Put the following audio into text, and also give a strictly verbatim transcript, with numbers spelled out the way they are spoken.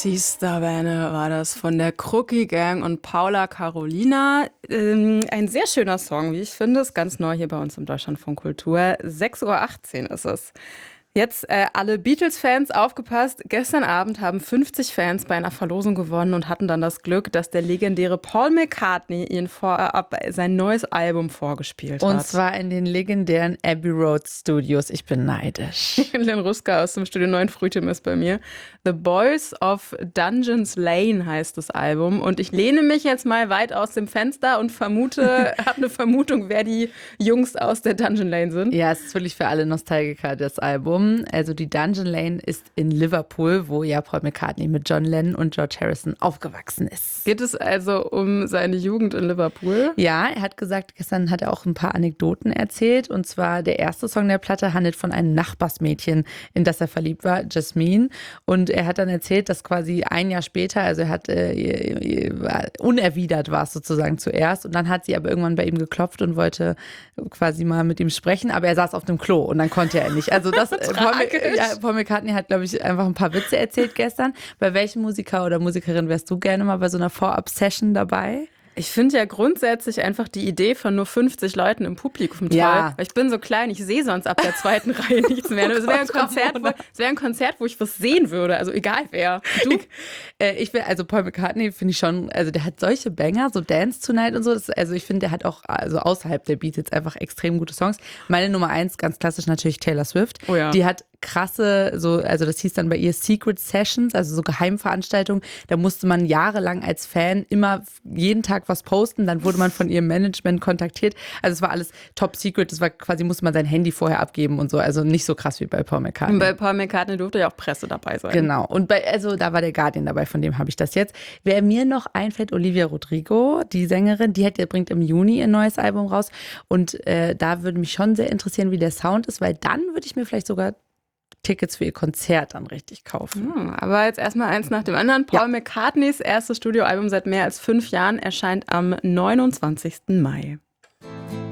Sister Bene war das von der Crookie Gang und Paula Carolina. Ähm, ein sehr schöner Song, wie ich finde. Ist ganz neu hier bei uns im Deutschlandfunk Kultur. sechs Uhr achtzehn ist es. Jetzt äh, alle Beatles-Fans aufgepasst. Gestern Abend haben fünfzig Fans bei einer Verlosung gewonnen und hatten dann das Glück, dass der legendäre Paul McCartney ihnen vorab sein neues Album vorgespielt hat. Und zwar in den legendären Abbey Road Studios. Ich bin neidisch. Len Ruska aus dem Studio neun Frühtem ist bei mir. The Boys of Dungeons Lane heißt das Album. Und ich lehne mich jetzt mal weit aus dem Fenster und vermute, habe eine Vermutung, wer die Jungs aus der Dungeon Lane sind. Ja, es ist wirklich für alle Nostalgiker das Album. Also die Dungeon Lane ist in Liverpool, wo ja Paul McCartney mit John Lennon und George Harrison aufgewachsen ist. Geht es also um seine Jugend in Liverpool? Ja, er hat gesagt, gestern hat er auch ein paar Anekdoten erzählt. Und zwar der erste Song der Platte handelt von einem Nachbarsmädchen, in das er verliebt war, Jasmine. Und er hat dann erzählt, dass quasi ein Jahr später, also er hat äh, unerwidert war es sozusagen zuerst. Und dann hat sie aber irgendwann bei ihm geklopft und wollte quasi mal mit ihm sprechen. Aber er saß auf dem Klo und dann konnte er nicht. Also das Paul, ja, Paul McCartney hat, glaube ich, einfach ein paar Witze erzählt gestern. Bei welchem Musiker oder Musikerin wärst du gerne mal bei so einer Vorab-Session dabei? Ich finde ja grundsätzlich einfach die Idee von nur fünfzig Leuten im Publikum toll. Ja. Weil ich bin so klein, ich sehe sonst ab der zweiten Reihe nichts mehr. Es wäre ein Konzert, wo, es wäre ein Konzert, wo ich was sehen würde. Also egal wer. Du? Ich, äh, ich will, also Paul McCartney finde ich schon, also der hat solche Banger, so Dance Tonight und so. Das, also ich finde, der hat auch also außerhalb der Beatles einfach extrem gute Songs. Meine Nummer eins, ganz klassisch natürlich Taylor Swift. Oh ja. Die hat krasse, so, also das hieß dann bei ihr Secret Sessions, also so Geheimveranstaltungen. Da musste man jahrelang als Fan immer jeden Tag was posten. Dann wurde man von ihrem Management kontaktiert. Also es war alles top secret. Das war quasi, musste man sein Handy vorher abgeben und so. Also nicht so krass wie bei Paul McCartney. Und bei Paul McCartney durfte ja auch Presse dabei sein. Genau. Und bei, also da war der Guardian dabei, von dem habe ich das jetzt. Wer mir noch einfällt, Olivia Rodrigo, die Sängerin, die hat, die bringt im Juni ein neues Album raus. Und äh, da würde mich schon sehr interessieren, wie der Sound ist, weil dann würde ich mir vielleicht sogar Tickets für ihr Konzert dann richtig kaufen. Hm, aber jetzt erstmal eins nach dem anderen. Paul Ja. McCartneys erstes Studioalbum seit mehr als fünf Jahren erscheint am neunundzwanzigsten Mai.